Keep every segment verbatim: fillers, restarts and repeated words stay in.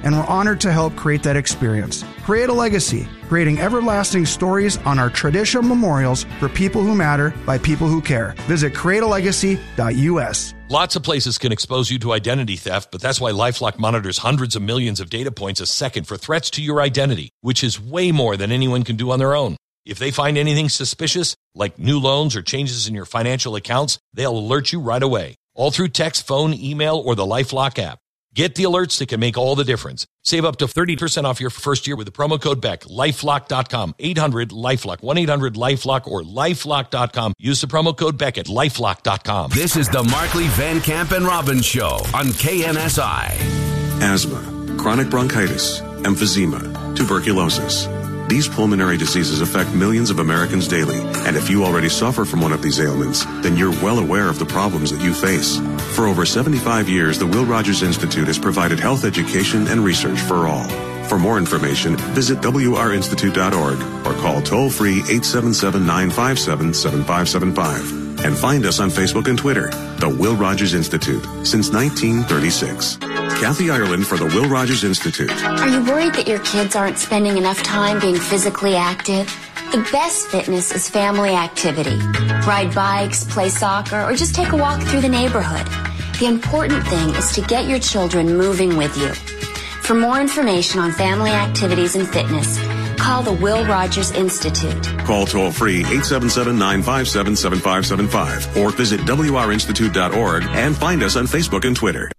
and we're honored to help create that experience. Create a legacy, creating everlasting stories on our traditional memorials for people who matter by people who care. Visit create a legacy dot U S. Lots of places can expose you to identity theft, but that's why LifeLock monitors hundreds of millions of data points a second for threats to your identity, which is way more than anyone can do on their own. If they find anything suspicious, like new loans or changes in your financial accounts, they'll alert you right away, all through text, phone, email, or the LifeLock app. Get the alerts that can make all the difference. Save up to thirty percent off your first year with the promo code Beck. lifelock dot com, eight hundred LifeLock, one eight hundred LifeLock, or lifelock dot com. Use the promo code Beck at lifelock dot com. This is the Markley, Van Camp, and Robbins Show on K N S I. Asthma, chronic bronchitis, emphysema, tuberculosis. These pulmonary diseases affect millions of Americans daily, and if you already suffer from one of these ailments, then you're well aware of the problems that you face. For over seventy-five years, the Will Rogers Institute has provided health education and research for all. For more information, visit W R institute dot org or call toll-free eight seven seven, nine five seven, seven five seven five. And find us on Facebook and Twitter, the Will Rogers Institute, since nineteen thirty-six. Kathy Ireland for the Will Rogers Institute. Are you worried that your kids aren't spending enough time being physically active? The best fitness is family activity. Ride bikes, play soccer, or just take a walk through the neighborhood. The important thing is to get your children moving with you. For more information on family activities and fitness, call the Will Rogers Institute. Call toll-free eight seven seven, nine five seven, seven five seven five or visit W R institute dot org and find us on Facebook and Twitter.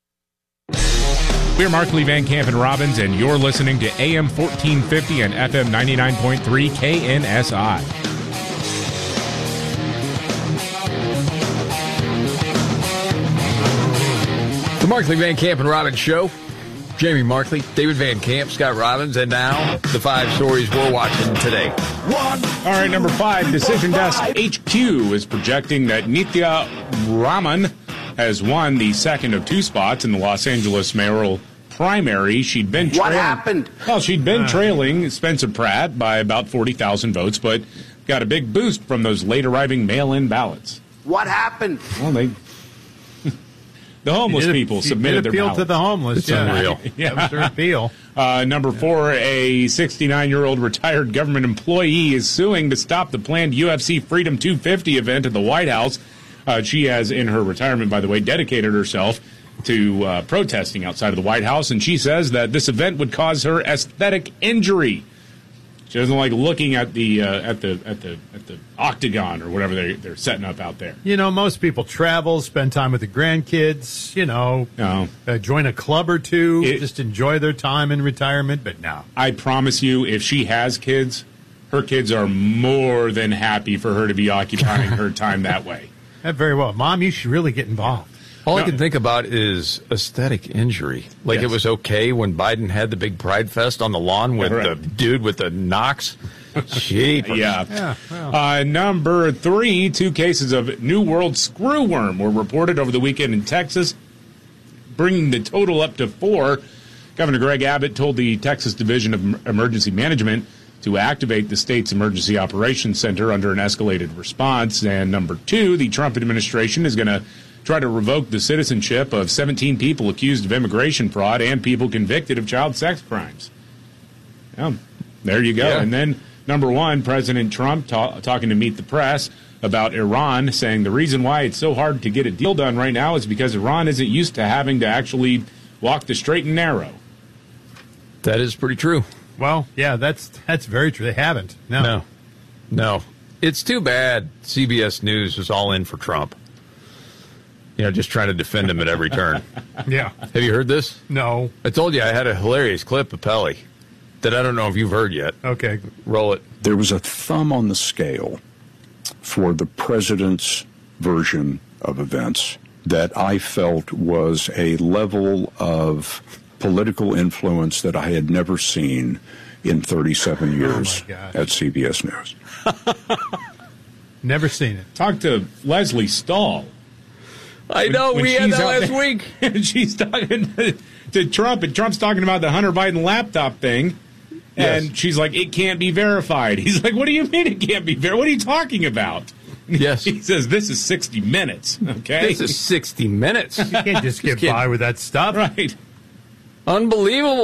We're Markley, Van Camp, and Robbins, and you're listening to A M fourteen fifty and F M ninety-nine point three K N S I. The Markley, Van Camp, and Robbins Show. Jamie Markley, David Van Camp, Scott Robbins, and now the five stories we're watching today. One. All right, number five, Decision Desk H Q is projecting that Nithya Raman has won the second of two spots in the Los Angeles mayoral primary. She'd been trailing, what happened? Well, she'd been trailing Spencer Pratt by about forty thousand votes, but got a big boost from those late arriving mail-in ballots. What happened? Well, they the homeless did, people submitted their appeal ballots. to the homeless. It's yeah. unreal. Yeah, that was their appeal. Uh, number four, a sixty-nine-year-old retired government employee is suing to stop the planned U F C Freedom two fifty event at the White House. Uh, she has, in her retirement, by the way, dedicated herself to uh, protesting outside of the White House, and she says that this event would cause her aesthetic injury. She doesn't like looking at the uh, at the at the at the octagon or whatever they they're setting up out there. You know, most people travel, spend time with the grandkids. You know, No. uh, join a club or two, It- just enjoy their time in retirement. But no, I promise you, if she has kids, her kids are more than happy for her to be occupying her time that way. that very well. Mom, you should really get involved. All No. I can think about is aesthetic injury. Like Yes. it was okay when Biden had the big Pride Fest on the lawn with Right. the dude with the Knox. Jeepers. Yeah. Yeah, well. Uh, number three, two cases of New World screwworm were reported over the weekend in Texas, bringing the total up to four. Governor Greg Abbott told the Texas Division of Emergency Management to activate the state's Emergency Operations Center under an escalated response. And number two, the Trump administration is going to try to revoke the citizenship of seventeen people accused of immigration fraud and people convicted of child sex crimes. Yeah, there you go. Yeah. And then number one, President Trump ta- talking to Meet the Press about Iran, saying the reason why it's so hard to get a deal done right now is because Iran isn't used to having to actually walk the straight and narrow. That is pretty true. Well, yeah, that's that's very true. They haven't. No. No. No. It's too bad C B S News is all in for Trump. You know, just trying to defend him at every turn. Yeah. Have you heard this? No. I told you I had a hilarious clip of Pelly that I don't know if you've heard yet. Okay. Roll it. There was a thumb on the scale for the president's version of events that I felt was a level of political influence that I had never seen in thirty-seven years Oh, my gosh. at C B S News. Never seen it. Talk to Leslie Stahl. I know, When we had she's that out last there- week. and she's talking to, to Trump, and Trump's talking about the Hunter Biden laptop thing. And Yes. she's like, it can't be verified. He's like, what do you mean it can't be verified? What are you talking about? Yes. He says, this is sixty minutes, okay? This is sixty minutes. You can't just get kidding. by with that stuff. right. Unbelievable.